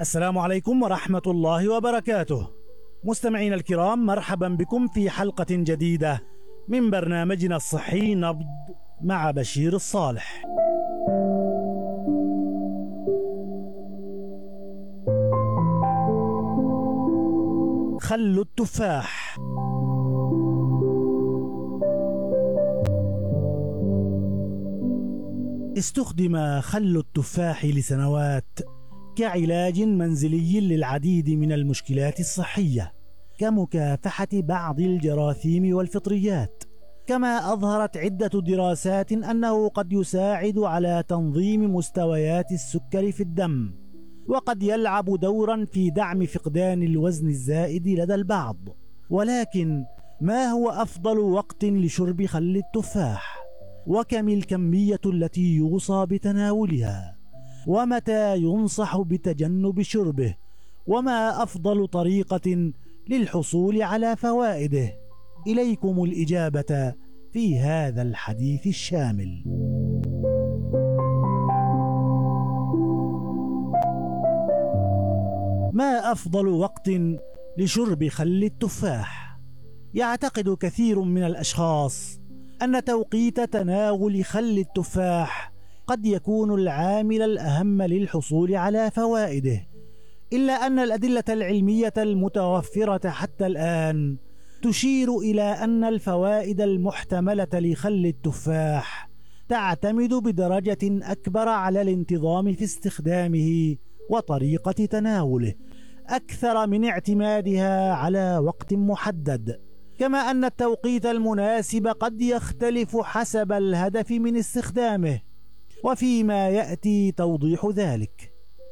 السلام عليكم ورحمة الله وبركاته. مستمعينا الكرام، مرحبا بكم في حلقة جديدة من برنامجنا الصحي نبض مع بشير الصالح. خل التفاح. استخدم خل التفاح لسنوات كعلاج منزلي للعديد من المشكلات الصحية، كمكافحة بعض الجراثيم والفطريات. كما أظهرت عدة دراسات أنه قد يساعد على تنظيم مستويات السكر في الدم، وقد يلعب دورا في دعم فقدان الوزن الزائد لدى البعض. ولكن ما هو أفضل وقت لشرب خل التفاح؟ وكم الكمية التي يوصى بتناولها؟ ومتى ينصح بتجنب شربه؟ وما أفضل طريقة للحصول على فوائده؟ إليكم الإجابة في هذا الحديث الشامل. ما أفضل وقت لشرب خل التفاح؟ يعتقد كثير من الأشخاص أن توقيت تناول خل التفاح قد يكون العامل الأهم للحصول على فوائده، إلا أن الأدلة العلمية المتوفرة حتى الآن تشير إلى أن الفوائد المحتملة لخل التفاح تعتمد بدرجة أكبر على الانتظام في استخدامه وطريقة تناوله أكثر من اعتمادها على وقت محدد. كما أن التوقيت المناسب قد يختلف حسب الهدف من استخدامه، وفيما يأتي توضيح ذلك.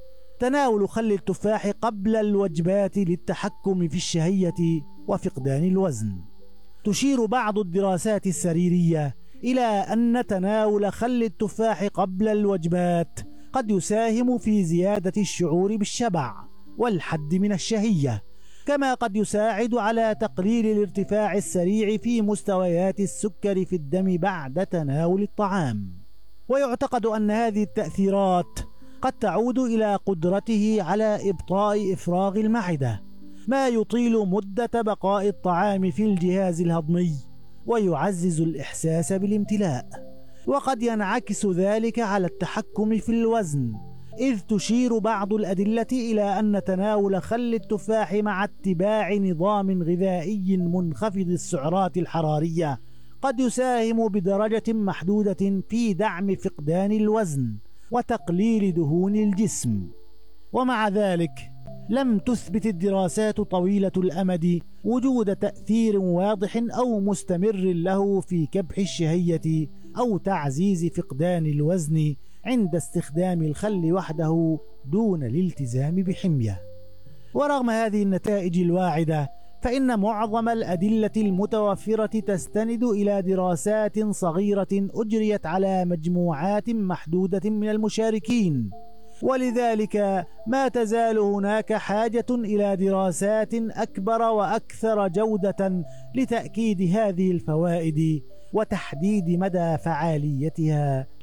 تناول خل التفاح قبل الوجبات للتحكم في الشهية وفقدان الوزن. تشير بعض الدراسات السريرية إلى أن تناول خل التفاح قبل الوجبات قد يساهم في زيادة الشعور بالشبع والحد من الشهية، كما قد يساعد على تقليل الارتفاع السريع في مستويات السكر في الدم بعد تناول الطعام. ويعتقد أن هذه التأثيرات قد تعود إلى قدرته على إبطاء إفراغ المعدة، ما يطيل مدة بقاء الطعام في الجهاز الهضمي ويعزز الإحساس بالامتلاء. وقد ينعكس ذلك على التحكم في الوزن، إذ تشير بعض الأدلة إلى أن تناول خل التفاح مع اتباع نظام غذائي منخفض السعرات الحرارية قد يساهم بدرجة محدودة في دعم فقدان الوزن وتقليل دهون الجسم. ومع ذلك لم تثبت الدراسات طويلة الأمد وجود تأثير واضح أو مستمر له في كبح الشهية أو تعزيز فقدان الوزن عند استخدام الخل وحده دون الالتزام بحمية. ورغم هذه النتائج الواعدة، فإن معظم الأدلة المتوفرة تستند إلى دراسات صغيرة أجريت على مجموعات محدودة من المشاركين، ولذلك ما تزال هناك حاجة إلى دراسات أكبر وأكثر جودة لتأكيد هذه الفوائد وتحديد مدى فعاليتها